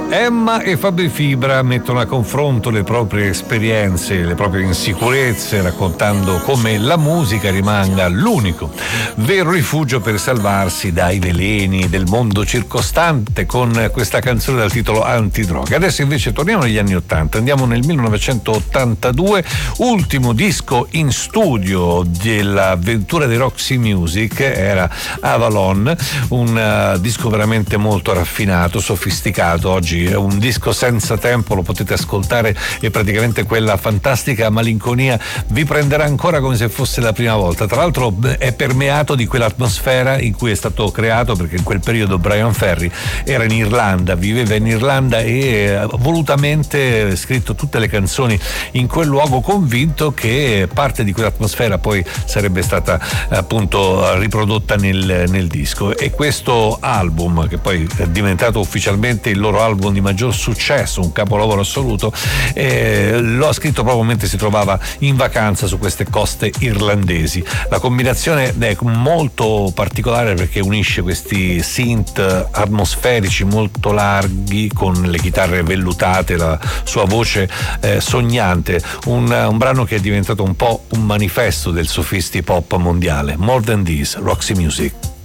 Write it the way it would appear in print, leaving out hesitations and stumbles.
Emma e Fabri Fibra mettono a confronto le proprie esperienze, le proprie insicurezze, raccontando come la musica rimanga l'unico vero rifugio per salvarsi dai veleni del mondo circostante, con questa canzone dal titolo Antidroga. Adesso invece torniamo negli anni '80, andiamo nel 1982, ultimo disco in studio dell'avventura di Roxy Music era Avalon, un disco veramente molto raffinato, sofisticato. Oggi è un disco senza tempo, lo potete ascoltare e praticamente quella fantastica malinconia vi prenderà ancora come se fosse la prima volta. Tra l'altro è permeato di quell'atmosfera in cui è stato creato, perché in quel periodo Brian Ferry era in Irlanda, viveva in Irlanda e volutamente scritto tutte le canzoni in quel luogo, convinto che parte di quell'atmosfera poi sarebbe stata appunto riprodotta nel disco. E questo album, che poi è diventato ufficialmente il loro album di maggior successo, un capolavoro assoluto, lo ha scritto proprio mentre si trovava in vacanza su queste coste irlandesi. La combinazione è molto particolare perché unisce questi synth atmosferici molto larghi con le chitarre vellutate, la sua voce sognante, un brano che è diventato un po' un manifesto del sophisti pop mondiale. More Than This, Roxy Music.